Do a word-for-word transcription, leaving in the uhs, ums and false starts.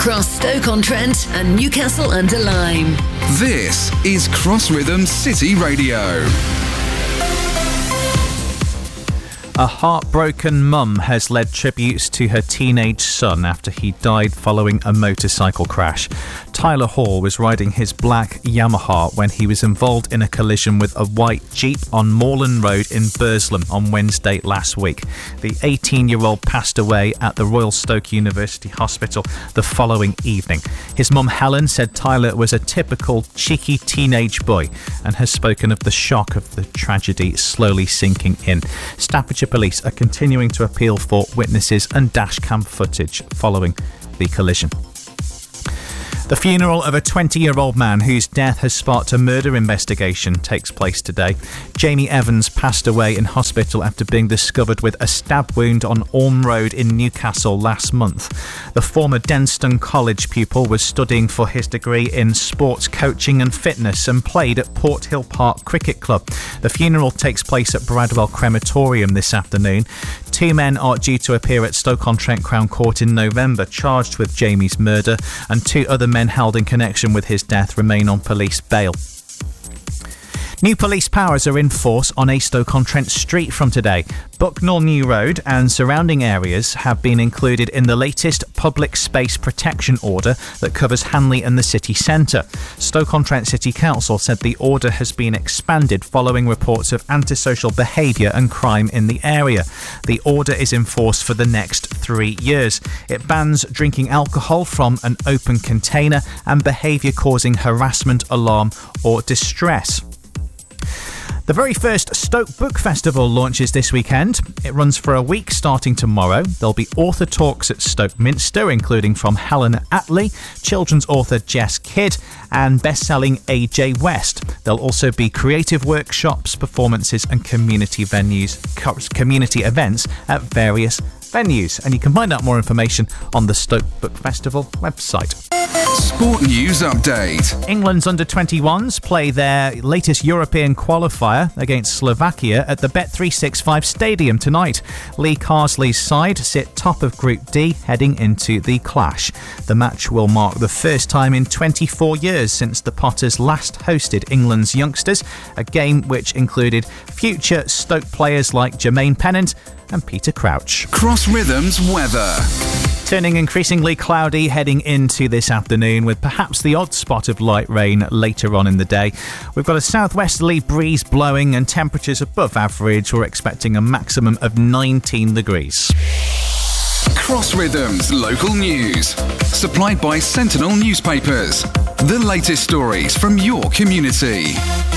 across Stoke-on-Trent and Newcastle under Lyme. This is Cross Rhythm City Radio. A heartbroken mum has led tributes to her teenage son after he died following a motorcycle crash. Tyler Hall was riding his black Yamaha when he was involved in a collision with a white Jeep on Moreland Road in Burslem on Wednesday last week. The eighteen-year-old passed away at the Royal Stoke University Hospital the following evening. His mum Helen said Tyler was a typical cheeky teenage boy and has spoken of the shock of the tragedy slowly sinking in. Staffordshire Police are continuing to appeal for witnesses and dashcam footage following the collision. The funeral of a twenty-year-old man whose death has sparked a murder investigation takes place today. Jamie Evans passed away in hospital after being discovered with a stab wound on Orme Road in Newcastle last month. The former Denstone College pupil was studying for his degree in sports coaching and fitness and played at Port Hill Park Cricket Club. The funeral takes place at Bradwell Crematorium this afternoon. Two men are due to appear at Stoke-on-Trent Crown Court in November, charged with Jamie's murder, and two other men held in connection with his death remain on police bail. New police powers are in force on a Stoke-on-Trent street from today. Bucknell New Road and surrounding areas have been included in the latest public space protection order that covers Hanley and the city centre. Stoke-on-Trent City Council said the order has been expanded following reports of antisocial behaviour and crime in the area. The order is in force for the next three years. It bans drinking alcohol from an open container and behaviour causing harassment, alarm or distress. The very first Stoke Book Festival launches this weekend. It runs for a week starting tomorrow. There'll be author talks at Stoke Minster, including from Helen Attlee, children's author Jess Kidd and best-selling A J West. There'll also be creative workshops, performances and community venues, community events at various venues. And you can find out more information on the Stoke Book Festival website. Sport News Update. England's under twenty-ones play their latest European qualifier against Slovakia at the Bet three sixty-five Stadium tonight. Lee Carsley's side sit top of Group D heading into the clash. The match will mark the first time in twenty-four years since the Potters last hosted England's youngsters, a game which included future Stoke players like Jermaine Pennant and Peter Crouch. Cross Rhythms weather. Turning increasingly cloudy heading into this afternoon with perhaps the odd spot of light rain later on in the day. We've got a southwesterly breeze blowing and temperatures above average. We're expecting a maximum of nineteen degrees. Cross Rhythms local news. Supplied by Sentinel Newspapers. The latest stories from your community.